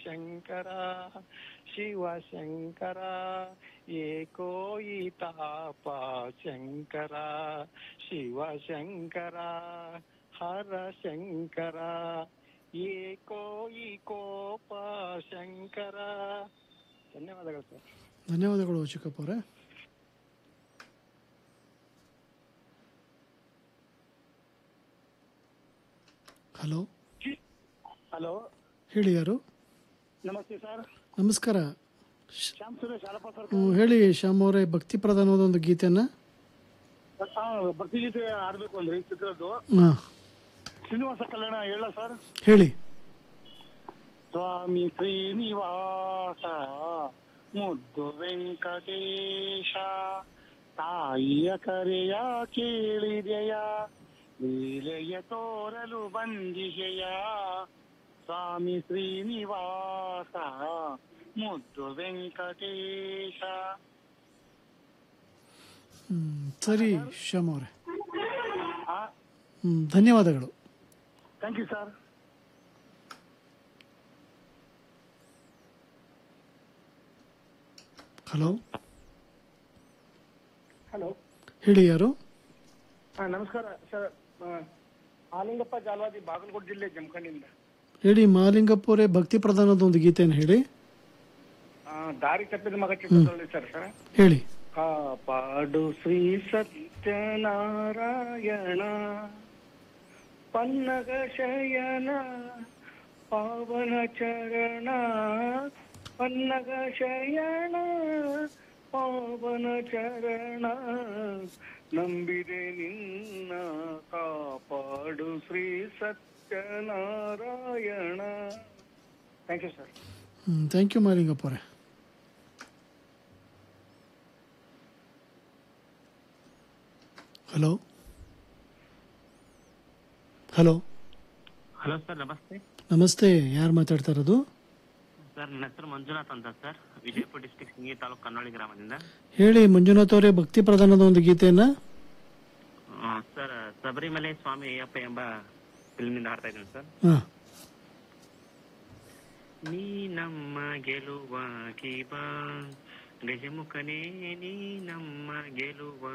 ಶಂಕರ ಶಿವ ಶಂಕರ ಏಕೋ ಈ ತಾಪ ಶಂಕರ ಶಿವ ಶಂಕರ ಹರ ಶಂಕರ ಏಕೋ ಈ ಕೋಪ ಶಂಕರ. ಧನ್ಯವಾದಗಳು ಸರ್. ಧನ್ಯವಾದಗಳು ಚಿಕ್ಕಪ್ಪ ಅವರೇ. ಹಲೋ ಹಲೋ, ಹೇಳಿ, ಯಾರು? ನಮಸ್ತೆ ಸರ್. ನಮಸ್ಕಾರ. ಶ್ಯಾಮ್ ಸುರೇಶ್ ಹರಪ್ಪ ಸರ್. ಹೇಳಿ ಶ್ಯಾಮ್ ಅವರೇ, ಭಕ್ತಿ ಪ್ರಧಾನವಾದ ಒಂದು ಗೀತೆಯನ್ನ ಭಕ್ತಿ ಗೀತೆ ಆಡ್ಬೇಕು ಅಂದ್ರಿ ಚಿತ್ರದ್ದು. ಹಾಂ, ಶ್ರೀನಿವಾಸ ಕಲ್ಯಾಣ ಹೇಳ ಸರ್. ಹೇಳಿ. ಸ್ವಾಮಿ ಶ್ರೀನಿವಾಸ ಮುದ್ದು ವೆಂಕಟೇಶ ತಾಯಿಯ ಕರೆಯ ಕೇಳಿದೆಯ ಲೀಲೆಯ ತೋರಲು ಬಂದಿಗೆಯ ಸ್ವಾಮಿ ಶ್ರೀನಿವಾಸ ಮುದ್ದು ವೆಂಕಟೇಶ. ಸರಿ ಶ್ಯಾಮ್ ಅವರೇ, ಧನ್ಯವಾದಗಳು. Thank you sir. Hello hello, ಹೇಳಿ, ಯಾರು? ನಮಸ್ಕಾರ ಸರ್. ಆಲಿಂಗಪ್ಪ ಜಾಲವಾದಿ, ಬಾಗಲಕೋಟೆ ಜಿಲ್ಲೆ ಜಮಖಂಡಿಯಿಂದ. ಹೇಳಿ ಮಹಾಲಿಂಗಪ್ಪ ಅವರೇ, ಭಕ್ತಿ ಪ್ರಧಾನದ ಒಂದು ಗೀತೆಯನ್ನು ಹೇಳಿ. ದಾರಿ ತಪ್ಪಿದ ಮಗ ಚಿತ್ರದಲ್ಲಿ ಸರ್. ಹೇಳಿ. ಕಾಪಾಡು ಶ್ರೀ ಸತ್ಯನಾರಾಯಣ ಪನ್ನಗ ಶಯನ ಪಾವನ ಚರಣ ಪನ್ನಗ ಶಯನ ಪಾವನ ಚರಣ ನಂಬಿದೆ ನಿನ್ನ ಕಾಪಾಡು Shri Satyanarayana. Thank you sir. Thank you Mahalingappa ಅವರೇ. ಹಲೋ ಹಲೋ ಹಲೋ ಸರ್, ನಮಸ್ತೆ. ನಮಸ್ತೆ, ಯಾರು ಮಾತಾಡ್ತಾ ಇರೋದು? ಸರ್, ನನ್ನ ಹೆಸರು ಮಂಜುನಾಥ್ ಅಂತ ಸರ್, ವಿಜಯಪುರ ಡಿಸ್ಟಿಕ್ ಸಿಂಗಿ ತಾಲೂಕು ಕನ್ನೋಳಿ ಗ್ರಾಮದಿಂದ. ಹೇಳಿ ಮಂಜುನಾಥ್ ಅವರೇ, ಭಕ್ತಿ ಪ್ರಧಾನದ ಒಂದು ಗೀತೆಯನ್ನ. ಸರ್, ಶಬರಿಮಲೆ ಸ್ವಾಮಿ ಅಯ್ಯಪ್ಪ ಎಂಬ ಫಿಲ್ಮಿಂದ ಹಾಡ್ತಾ ಇದ್ದೀನಿ ಸರ್. ನೀ ನಮ್ಮ ಗೆಲುವಾಗಿ ಬಾ ಗಜಮುಖನೇ, ನೀ ನಮ್ಮ ಗೆಲುವ